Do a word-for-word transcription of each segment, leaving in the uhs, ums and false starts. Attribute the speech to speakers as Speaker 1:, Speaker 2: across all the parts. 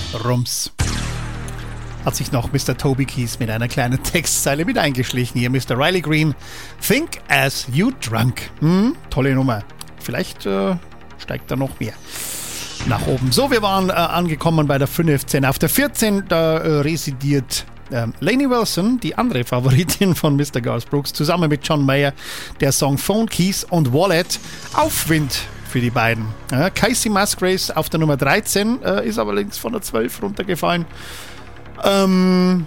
Speaker 1: Rums. Hat sich noch Mister Toby Keith mit einer kleinen Textzeile mit eingeschlichen. Hier Mister Riley Green, Think As You Drunk. Hm, tolle Nummer. Vielleicht äh, steigt da noch mehr nach oben. So, wir waren äh, angekommen bei der fünfzehn. Auf der vierzehn, da äh, residiert ähm, Lainey Wilson, die andere Favoritin von Mister Garth Brooks, zusammen mit John Mayer, der Song Phone Keys und Wallet. Aufwind für die beiden. Ja, Casey Musgraves auf der Nummer dreizehn, äh, ist aber links von der zwölf runtergefallen. Ähm,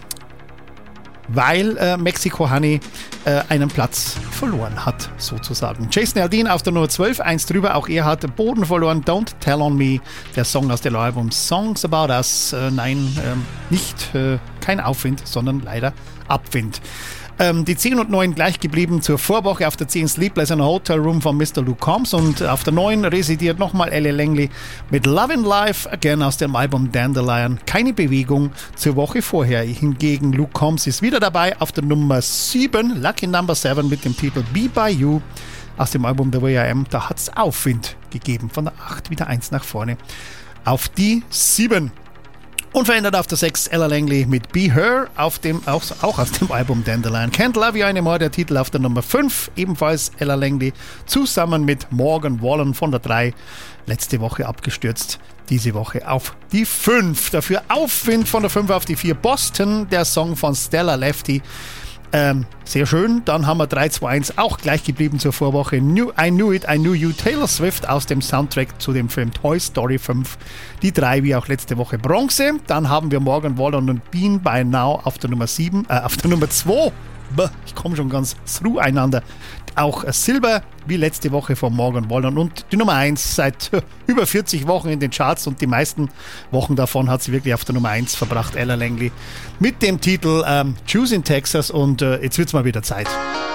Speaker 1: weil äh, Mexico Honey äh, einen Platz verloren hat, sozusagen. Jason Aldean auf der Nummer zwölf, eins drüber, auch er hat Boden verloren. Don't Tell On Me, der Song aus dem Album Songs About Us. Äh, nein, ähm, nicht, äh, kein Aufwind, sondern leider Abwind. Ähm, die zehn und neun gleich geblieben zur Vorwoche. Auf der zehn Sleepless in a Hotel Room von Mister Luke Combs und auf der neun residiert nochmal Ellie Langley mit Love in Life, again aus dem Album Dandelion. Keine Bewegung zur Woche vorher. Hingegen Luke Combs ist wieder dabei auf der Nummer sieben, Lucky Number sieben mit dem Titel Be By You aus dem Album The Way I Am. Da hat es Aufwind gegeben. Von der acht wieder eins nach vorne auf die sieben. Unverändert auf der sechs Ella Langley mit Be Her, auf dem, auch, auch aus dem Album Dandelion. Can't Love You Anymore, der Titel auf der Nummer fünf, ebenfalls Ella Langley, zusammen mit Morgan Wallen von der drei, letzte Woche abgestürzt, diese Woche auf die fünf. Dafür Aufwind von der fünf auf die vier, Boston, der Song von Stella Lefty. Ähm, sehr schön. Dann haben wir drei zwei eins auch gleich geblieben zur Vorwoche. New, I Knew It, I Knew You, Taylor Swift aus dem Soundtrack zu dem Film Toy Story fünf. Die drei wie auch letzte Woche Bronze. Dann haben wir Morgan Wallen und Bean By Now auf der Nummer sieben, äh, auf der Nummer zwei. Ich komme schon ganz through einander. Auch Silber wie letzte Woche von Morgan Wallen und die Nummer eins seit über vierzig Wochen in den Charts und die meisten Wochen davon hat sie wirklich auf der Nummer eins verbracht, Ella Langley, mit dem Titel ähm, Choose in Texas und äh, jetzt wird es mal wieder Zeit.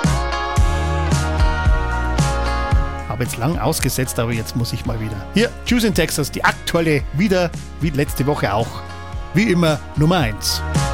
Speaker 1: Habe jetzt lang ausgesetzt, aber jetzt muss ich mal wieder. Hier, Choose in Texas, die aktuelle, wieder wie letzte Woche auch, wie immer Nummer eins.